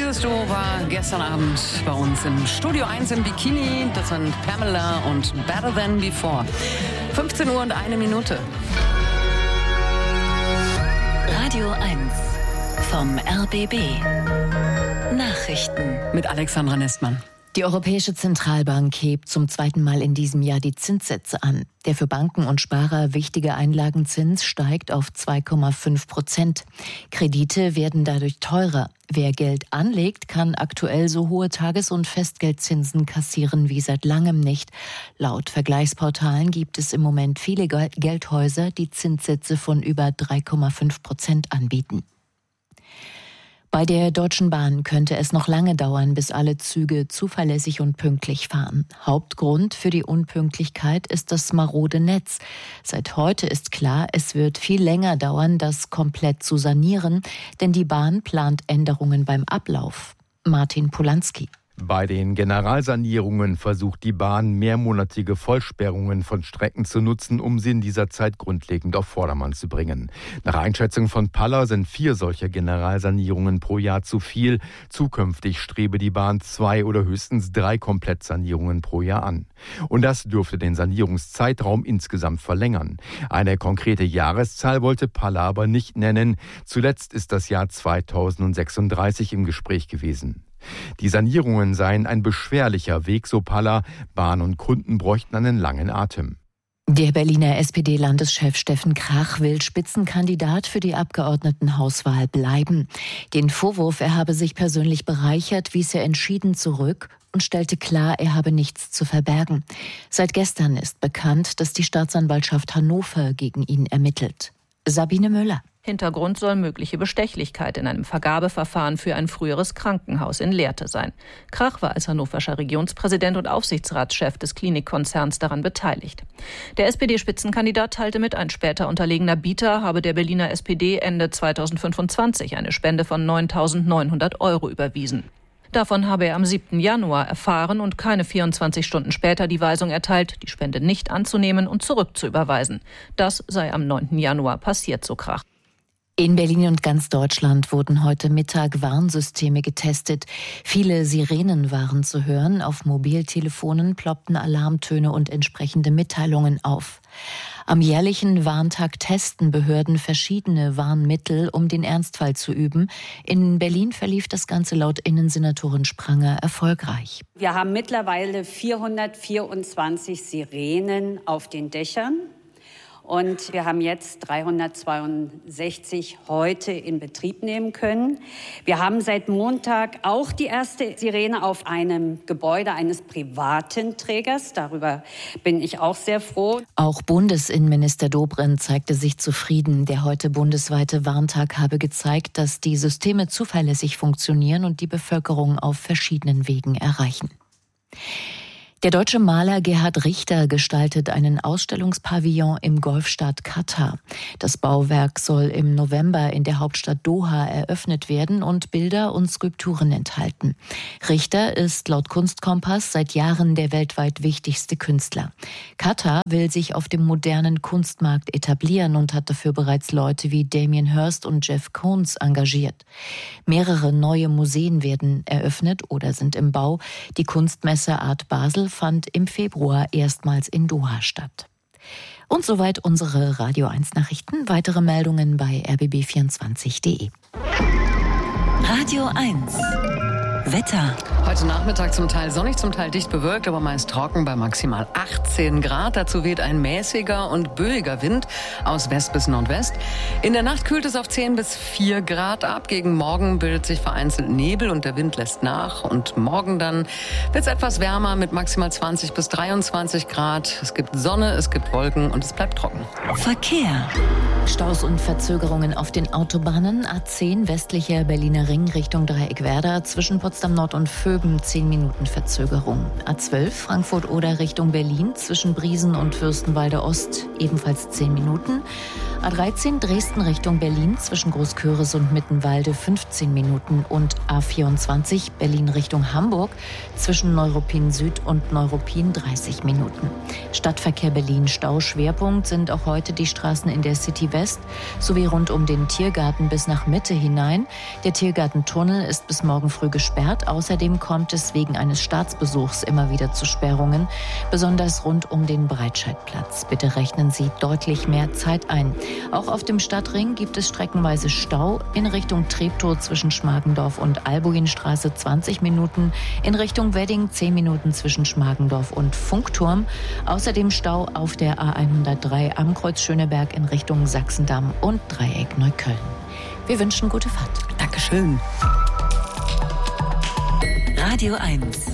Dieses Duo war gestern Abend bei uns im Studio 1 im Bikini. Das sind Pamela und Better Than Before. 15 Uhr und 1 Minute. Radio 1 vom RBB. Nachrichten Mit Alexandra Nestmann. Die Europäische Zentralbank hebt zum zweiten Mal in diesem Jahr die Zinssätze an. Der für Banken und Sparer wichtige Einlagenzins steigt auf 2,5%. Kredite werden dadurch teurer. Wer Geld anlegt, kann aktuell so hohe Tages- und Festgeldzinsen kassieren wie seit langem nicht. Laut Vergleichsportalen gibt es im Moment viele Geldhäuser, die Zinssätze von über 3,5% anbieten. Bei der Deutschen Bahn könnte es noch lange dauern, bis alle Züge zuverlässig und pünktlich fahren. Hauptgrund für die Unpünktlichkeit ist das marode Netz. Seit heute ist klar, es wird viel länger dauern, das komplett zu sanieren, denn die Bahn plant Änderungen beim Ablauf. Martin Polanski. Bei den Generalsanierungen versucht die Bahn, mehrmonatige Vollsperrungen von Strecken zu nutzen, um sie in dieser Zeit grundlegend auf Vordermann zu bringen. Nach Einschätzung von Palla sind 4 solcher Generalsanierungen pro Jahr zu viel. Zukünftig strebe die Bahn 2 oder höchstens 3 Komplettsanierungen pro Jahr an. Und das dürfte den Sanierungszeitraum insgesamt verlängern. Eine konkrete Jahreszahl wollte Palla aber nicht nennen. Zuletzt ist das Jahr 2036 im Gespräch gewesen. Die Sanierungen seien ein beschwerlicher Weg, so Palla. Bahn und Kunden bräuchten einen langen Atem. Der Berliner SPD-Landeschef Steffen Krach will Spitzenkandidat für die Abgeordnetenhauswahl bleiben. Den Vorwurf, er habe sich persönlich bereichert, wies er entschieden zurück und stellte klar, er habe nichts zu verbergen. Seit gestern ist bekannt, dass die Staatsanwaltschaft Hannover gegen ihn ermittelt. Sabine Müller. Hintergrund soll mögliche Bestechlichkeit in einem Vergabeverfahren für ein früheres Krankenhaus in Lehrte sein. Krach war als hannoverscher Regionspräsident und Aufsichtsratschef des Klinikkonzerns daran beteiligt. Der SPD-Spitzenkandidat teilte mit, ein später unterlegener Bieter habe der Berliner SPD Ende 2025 eine Spende von 9.900 € überwiesen. Davon habe er am 7. Januar erfahren und keine 24 Stunden später die Weisung erteilt, die Spende nicht anzunehmen und zurückzuüberweisen. Das sei am 9. Januar passiert, so Krach. In Berlin und ganz Deutschland wurden heute Mittag Warnsysteme getestet. Viele Sirenen waren zu hören. Auf Mobiltelefonen ploppten Alarmtöne und entsprechende Mitteilungen auf. Am jährlichen Warntag testen Behörden verschiedene Warnmittel, um den Ernstfall zu üben. In Berlin verlief das Ganze laut Innensenatorin Spranger erfolgreich. Wir haben mittlerweile 424 Sirenen auf den Dächern. Und wir haben jetzt 362 heute in Betrieb nehmen können. Wir haben seit Montag auch die erste Sirene auf einem Gebäude eines privaten Trägers. Darüber bin ich auch sehr froh. Auch Bundesinnenminister Dobrindt zeigte sich zufrieden. Der heute bundesweite Warntag habe gezeigt, dass die Systeme zuverlässig funktionieren und die Bevölkerung auf verschiedenen Wegen erreichen. Der deutsche Maler Gerhard Richter gestaltet einen Ausstellungspavillon im Golfstaat Katar. Das Bauwerk soll im November in der Hauptstadt Doha eröffnet werden und Bilder und Skulpturen enthalten. Richter ist laut Kunstkompass seit Jahren der weltweit wichtigste Künstler. Katar will sich auf dem modernen Kunstmarkt etablieren und hat dafür bereits Leute wie Damien Hirst und Jeff Koons engagiert. Mehrere neue Museen werden eröffnet oder sind im Bau. Die Kunstmesse Art Basel fand im Februar erstmals in Doha statt. Und soweit unsere Radio 1 Nachrichten. Weitere Meldungen bei rbb24.de. Radio 1 Wetter. Heute Nachmittag zum Teil sonnig, zum Teil dicht bewölkt, aber meist trocken bei maximal 18 Grad. Dazu weht ein mäßiger und böiger Wind aus West bis Nordwest. In der Nacht kühlt es auf 10 bis 4 Grad ab. Gegen Morgen bildet sich vereinzelt Nebel und der Wind lässt nach. Und morgen dann wird es etwas wärmer mit maximal 20 bis 23 Grad. Es gibt Sonne, es gibt Wolken und es bleibt trocken. Verkehr. Staus und Verzögerungen auf den Autobahnen. A10 westlicher Berliner Ring Richtung Dreieckwerder zwischen Potsdam Potsdam Nord und Vöben 10 Minuten Verzögerung. A12 Frankfurt-Oder Richtung Berlin zwischen Briesen und Fürstenwalde Ost ebenfalls 10 Minuten. A13 Dresden Richtung Berlin zwischen Großköris und Mittenwalde 15 Minuten und A24 Berlin Richtung Hamburg zwischen Neuruppin Süd und Neuruppin 30 Minuten. Stadtverkehr Berlin Stauschwerpunkt sind auch heute die Straßen in der City West sowie rund um den Tiergarten bis nach Mitte hinein. Der Tiergartentunnel ist bis morgen früh gesperrt. Außerdem kommt es wegen eines Staatsbesuchs immer wieder zu Sperrungen, besonders rund um den Breitscheidplatz. Bitte rechnen Sie deutlich mehr Zeit ein. Auch auf dem Stadtring gibt es streckenweise Stau in Richtung Treptow zwischen Schmargendorf und Albuinstraße 20 Minuten, in Richtung Wedding 10 Minuten zwischen Schmargendorf und Funkturm. Außerdem Stau auf der A103 am Kreuz Schöneberg in Richtung Sachsendamm und Dreieck Neukölln. Wir wünschen gute Fahrt. Dankeschön. Radio 1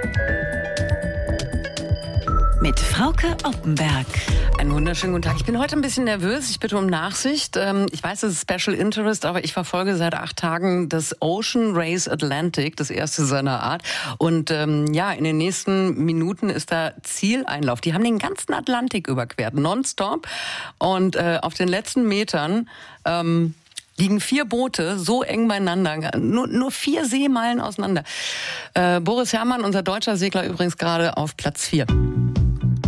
mit Frauke Oppenberg. Einen wunderschönen guten Tag. Ich bin heute ein bisschen nervös. Ich bitte um Nachsicht. Ich weiß, es ist Special Interest, aber ich verfolge seit 8 Tagen das Ocean Race Atlantic, das erste seiner Art. Und in den nächsten Minuten ist da Zieleinlauf. Die haben den ganzen Atlantik überquert, nonstop. Und auf den letzten Metern liegen 4 Boote so eng beieinander, nur 4 Seemeilen auseinander. Boris Herrmann, unser deutscher Segler, übrigens gerade auf Platz 4.